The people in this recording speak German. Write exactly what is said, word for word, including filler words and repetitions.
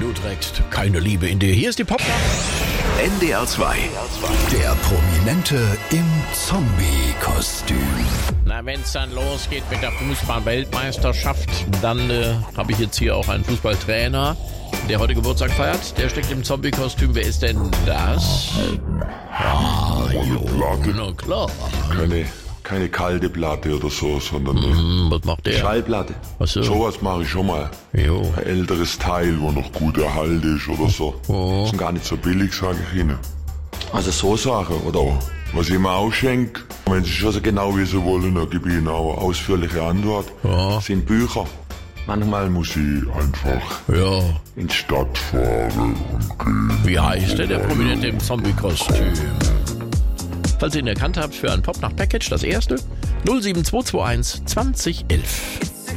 Utrecht. Keine Liebe in dir. Hier ist die Popnacht. N D R zwei. Der Prominente im Zombie-Kostüm. Na, wenn es dann losgeht mit der Fußball-Weltmeisterschaft, dann äh, habe ich jetzt hier auch einen Fußballtrainer, der heute Geburtstag feiert. Der steckt im Zombie-Kostüm. Wer ist denn das? Ah, jo, na klar. Keine, keine kalte Platte oder so, sondern Hm, was macht eine der? Schallplatte. Ach so. Sowas mache ich schon mal. Jo. Ein älteres Teil, wo noch gut erhalten ist oder so. Oh. Das ist gar nicht so billig, sage ich Ihnen. Also so Sachen. Oder was ich immer ausschenke, wenn Sie schon so genau wie Sie wollen, dann gebe ich Ihnen auch eine ausführliche Antwort. Ja. Sind Bücher. Manchmal muss ich einfach Ja. in die Stadt fahren und gehen. Wie heißt denn der Prominente im Zombie-Kostüm? Falls ihr ihn erkannt habt für ein Pop-Nacht-Package, das erste null sieben zwei zwei eins zwanzig elf.